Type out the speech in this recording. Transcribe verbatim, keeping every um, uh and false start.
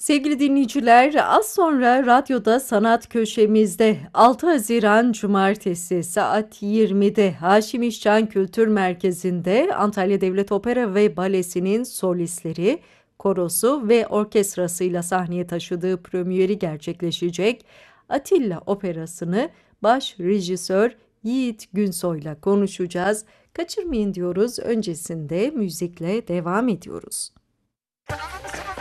Sevgili dinleyiciler, az sonra radyoda sanat köşemizde altı Haziran Cumartesi saat yirmide Haşim İşcan Kültür Merkezi'nde Antalya Devlet Opera ve Balesi'nin solistleri, korosu ve orkestrasıyla sahneye taşıdığı premieri gerçekleşecek. Atilla Operası'nı baş rejisör Yiğit Günsoy'la konuşacağız. Kaçırmayın diyoruz. Öncesinde müzikle devam ediyoruz.